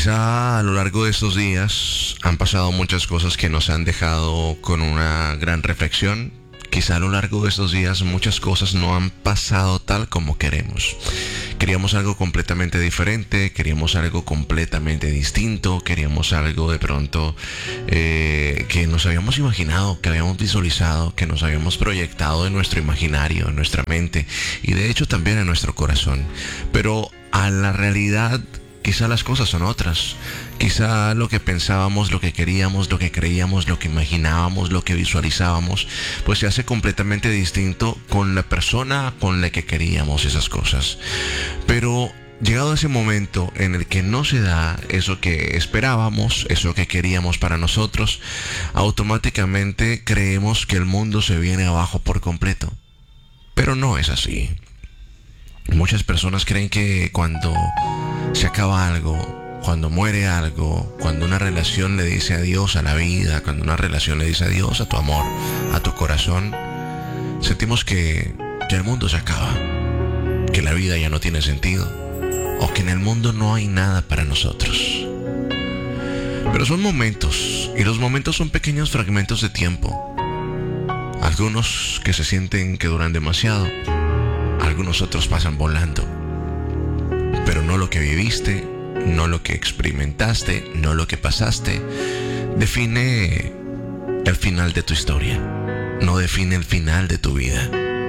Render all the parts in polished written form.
Quizá a lo largo de estos días han pasado muchas cosas que nos han dejado con una gran reflexión. Quizá a lo largo de estos días muchas cosas no han pasado tal como queremos. Queríamos algo completamente diferente, queríamos algo completamente distinto, queríamos algo de pronto que nos habíamos imaginado, que habíamos visualizado, que nos habíamos proyectado en nuestro imaginario, en nuestra mente y de hecho también en nuestro corazón. Pero a la realidad quizá las cosas son otras. Quizá lo que pensábamos, lo que queríamos, lo que creíamos, lo que imaginábamos, lo que visualizábamos, pues se hace completamente distinto con la persona con la que queríamos esas cosas. Pero llegado ese momento en el que no se da eso que esperábamos, eso que queríamos para nosotros, automáticamente creemos que el mundo se viene abajo por completo. Pero no es así. Muchas personas creen que cuando se acaba algo, cuando muere algo, cuando una relación le dice adiós a la vida, cuando una relación le dice adiós a tu amor, a tu corazón, sentimos que el mundo se acaba, que la vida ya no tiene sentido, o que en el mundo no hay nada para nosotros. Pero son momentos, y los momentos son pequeños fragmentos de tiempo. Algunos que se sienten que duran demasiado, algunos otros pasan volando. Pero no lo que viviste, no lo que experimentaste, no lo que pasaste, define el final de tu historia. No define el final de tu vida.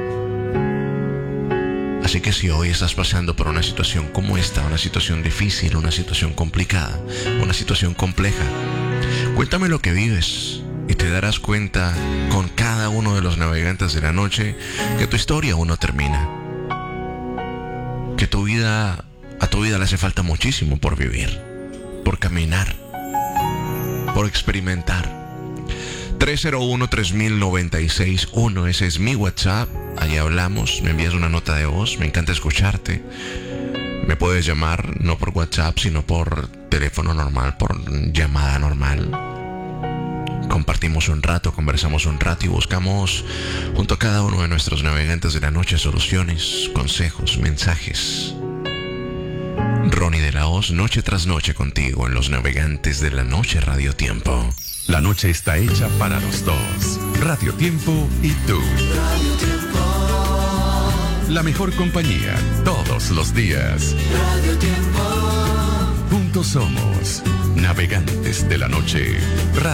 Así que si hoy estás pasando por una situación como esta, una situación difícil, una situación complicada, una situación compleja, cuéntame lo que vives y te darás cuenta con cada uno de los navegantes de la noche que tu historia aún no termina. Que a tu vida le hace falta muchísimo por vivir, por caminar, por experimentar. 301-3096-1, ese es mi WhatsApp. Allí hablamos, me envías una nota de voz, me encanta escucharte. Me puedes llamar no por WhatsApp, sino por teléfono normal, por llamada normal. Compartimos un rato, conversamos un rato y buscamos junto a cada uno de nuestros navegantes de la noche soluciones, consejos, mensajes. Ronnie de la Hoz, noche tras noche contigo en los Navegantes de la Noche Radio Tiempo. La noche está hecha para los dos. Radio Tiempo y tú. Radio Tiempo. La mejor compañía todos los días. Radio Tiempo. Juntos somos Navegantes de la Noche Radio.